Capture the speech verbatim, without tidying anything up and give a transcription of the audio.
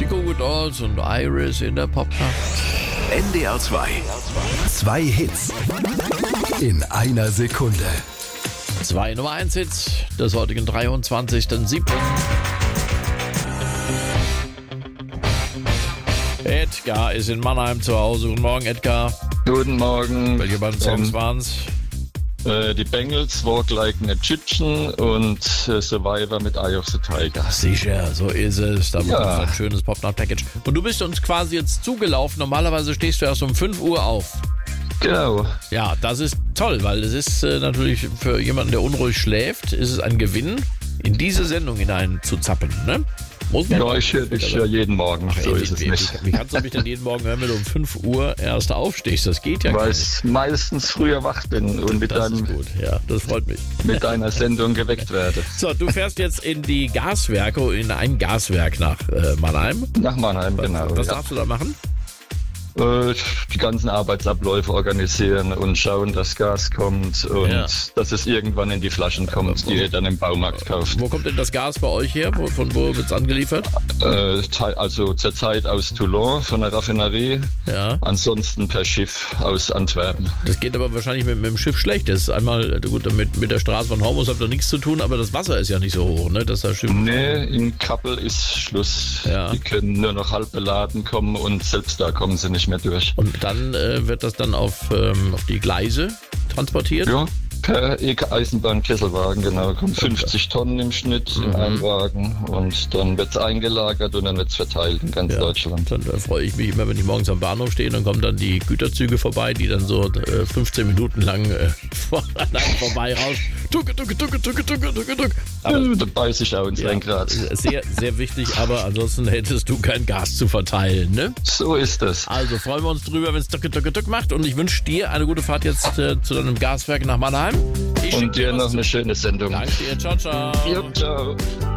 die Goo Goo Dolls und Iris in der Popnacht. N D R zwei. Zwei Hits in einer Sekunde. Zwei Nummer eins Hits des heutigen dreiundzwanzigsten siebten Edgar ist in Mannheim zu Hause. Guten Morgen, Edgar. Guten Morgen. Welche beiden Songs ähm, waren's? Äh, die Bengals, Walk Like an Egyptian und äh, Survivor mit Eye of the Tiger. Sicher, so ist es. Da Ja. bekommst du ein schönes Popnacht-Package. Und du bist uns quasi jetzt zugelaufen. Normalerweise stehst du erst um fünf Uhr auf. Genau. Ja, das ist toll, weil es ist äh, natürlich für jemanden, der unruhig schläft, ist es ein Gewinn, in diese Sendung hinein zu zappen, ne? Muss man Ja, ich höre dich ja jeden Morgen, Ach, so ey, ist es wie, nicht. Wie, wie kannst du mich denn jeden Morgen hören, wenn du um fünf Uhr erst aufstehst? Das geht ja gar Weil nicht. ich meistens früher wach bin und mit, Das ist deinem, gut, ja, das freut mich. mit deiner Sendung geweckt werde. So, du fährst jetzt in die Gaswerke, in ein Gaswerk nach äh, Mannheim. Nach Mannheim, genau. Was ja. darfst du da machen? Äh, die ganzen Arbeitsabläufe organisieren und schauen, dass Gas kommt und Ja. dass es irgendwann in die Flaschen kommt, die ihr dann im Baumarkt kauft. Wo kommt denn das Gas bei euch her? Wo, von wo wird es angeliefert? Äh, te- also zurzeit aus Toulon von der Raffinerie, Ja, ansonsten per Schiff aus Antwerpen. das geht aber wahrscheinlich mit, mit dem Schiff schlecht. Das ist einmal, gut, mit, mit der Straße von Hormuz habt ihr nichts zu tun, aber das Wasser ist ja nicht so hoch, ne? Dass das Schiff Nee, in Kappel ist Schluss. Ja. Die können nur noch halb beladen kommen und selbst da kommen sie nicht mehr durch. Und dann äh, wird das dann auf, ähm, auf die Gleise transportiert? Ja, per E-Eisenbahn-Kesselwagen, genau. Kommen fünfzig Tonnen im Schnitt in einen Wagen und dann wird es eingelagert und dann wird es verteilt in ganz Ja. Deutschland. Dann äh, freue ich mich immer, wenn ich morgens am Bahnhof stehe, dann kommen dann die Güterzüge vorbei, die dann so äh, fünfzehn Minuten lang äh, voreinander vorbei raus. Tucke, tucke, tucke, tucke, tucke, tucke, tucke. Aber Ja, da beiß ich auch ins ja, Lenkrad. sehr, sehr wichtig, aber ansonsten hättest du kein Gas zu verteilen, ne? So ist es. Also freuen wir uns drüber, wenn es tucke, tucke, tucke macht und ich wünsche dir eine gute Fahrt jetzt äh, zu deinem Gaswerk nach Mannheim. Ich schick Und dir was noch zu. eine schöne Sendung. Danke dir, ciao, ciao. Ja, ciao.